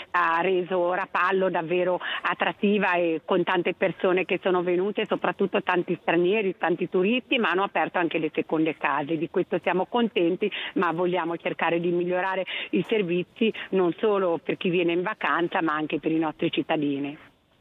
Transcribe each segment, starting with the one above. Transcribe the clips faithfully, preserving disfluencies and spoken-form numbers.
ha reso Rapallo davvero attrattiva e con tante persone che sono venute, soprattutto tanti stranieri, tanti turisti, ma hanno aperto anche le seconde case. Di questo siamo contenti, ma vogliamo cercare di migliorare i servizi non solo per chi viene in vacanza, ma anche per i nostri cittadini.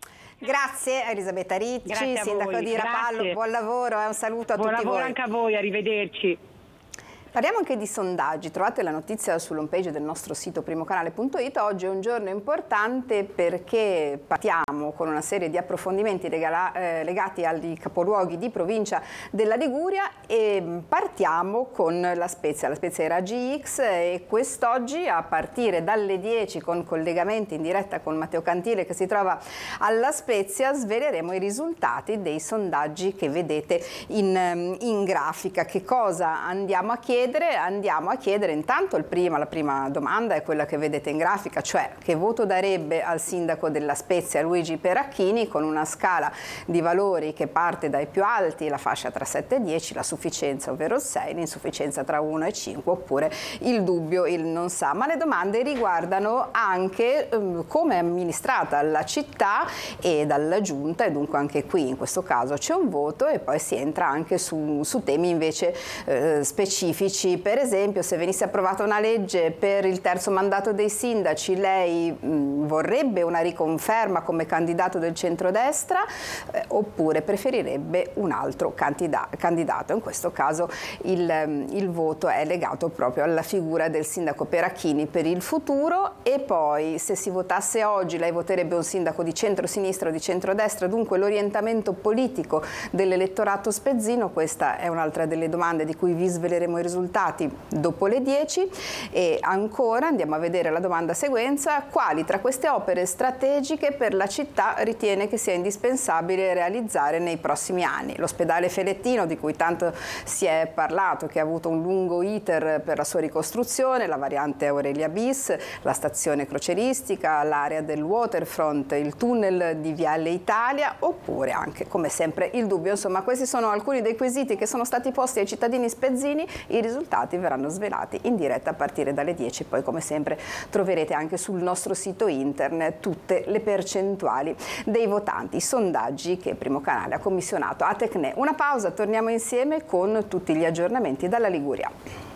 Grazie a Elisabetta Ricci, Grazie a sindaco voi. di Rapallo, Grazie. buon lavoro e un saluto a buon tutti voi. Buon lavoro anche a voi, arrivederci. Parliamo anche di sondaggi, trovate la notizia sull'home page del nostro sito primocanale punto it. Oggi è un giorno importante perché partiamo con una serie di approfondimenti legala, eh, legati ai capoluoghi di provincia della Liguria e partiamo con La Spezia. La Spezia era G X e quest'oggi a partire dalle dieci con collegamenti in diretta con Matteo Cantile che si trova alla Spezia sveleremo i risultati dei sondaggi che vedete in, in grafica. Che cosa andiamo a chiedere? Andiamo a chiedere intanto il prima, la prima domanda è quella che vedete in grafica, cioè che voto darebbe al sindaco della Spezia Luigi Peracchini, con una scala di valori che parte dai più alti, la fascia tra sette e dieci, la sufficienza ovvero il sei, l'insufficienza tra uno e cinque, oppure il dubbio, il non sa. Ma le domande riguardano anche um, come è amministrata la città e dalla giunta, e dunque anche qui in questo caso c'è un voto e poi si entra anche su, su temi invece eh, specifici. Per esempio, se venisse approvata una legge per il terzo mandato dei sindaci, lei mh, vorrebbe una riconferma come candidato del centrodestra eh, oppure preferirebbe un altro candida- candidato? In questo caso il, il voto è legato proprio alla figura del sindaco Peracchini per il futuro. E poi, se si votasse oggi, lei voterebbe un sindaco di centro-sinistra o di centrodestra? Dunque l'orientamento politico dell'elettorato spezzino, questa è un'altra delle domande di cui vi sveleremo i risultati dopo le dieci. E ancora andiamo a vedere la domanda seguenza: quali tra queste opere strategiche per la città ritiene che sia indispensabile realizzare nei prossimi anni? L'ospedale Felettino, di cui tanto si è parlato, che ha avuto un lungo iter per la sua ricostruzione, la variante Aurelia bis, la stazione crocieristica, l'area del waterfront, il tunnel di Viale Italia, oppure anche come sempre il dubbio. Insomma, questi sono alcuni dei quesiti che sono stati posti ai cittadini spezzini. I risultati verranno svelati in diretta a partire dalle dieci. Poi, come sempre, troverete anche sul nostro sito internet tutte le percentuali dei votanti, i sondaggi che Primo Canale ha commissionato a Tecne. Una pausa, torniamo insieme con tutti gli aggiornamenti dalla Liguria.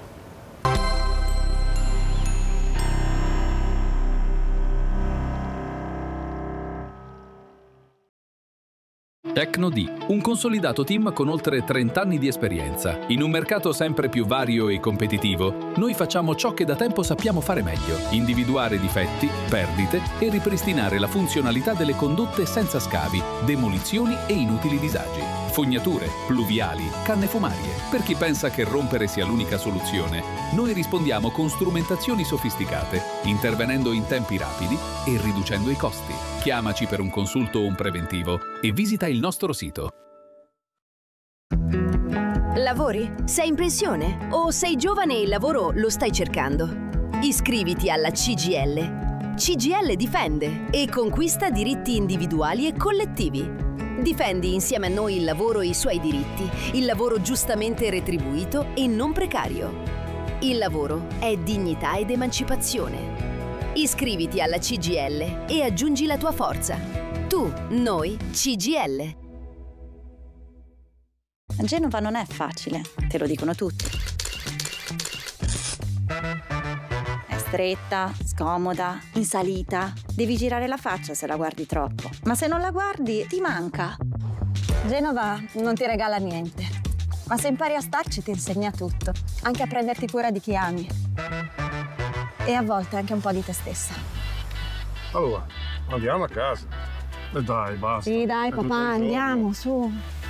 Tecnodi, un consolidato team con oltre trenta anni di esperienza. In un mercato sempre più vario e competitivo, noi facciamo ciò che da tempo sappiamo fare meglio: individuare difetti, perdite e ripristinare la funzionalità delle condotte senza scavi, demolizioni e inutili disagi. Fognature, pluviali, canne fumarie. Per chi pensa che rompere sia l'unica soluzione, noi rispondiamo con strumentazioni sofisticate, intervenendo in tempi rapidi e riducendo i costi. Chiamaci per un consulto o un preventivo e visita il nostro sito. Lavori? Sei in pensione? O sei giovane e il lavoro lo stai cercando? Iscriviti alla C G I L. C G I L difende e conquista diritti individuali e collettivi. Difendi insieme a noi il lavoro e i suoi diritti, il lavoro giustamente retribuito e non precario. Il lavoro è dignità ed emancipazione. Iscriviti alla C G I L e aggiungi la tua forza. Tu, noi, C G I L. Genova non è facile, te lo dicono tutti. È stretta, scomoda, in salita. Devi girare la faccia se la guardi troppo. Ma se non la guardi, ti manca. Genova non ti regala niente. Ma se impari a starci ti insegna tutto. Anche a prenderti cura di chi ami. E a volte anche un po' di te stessa. Allora, andiamo a casa. E dai, basta. Sì, dai, È tutto papà, il giorno. andiamo, su.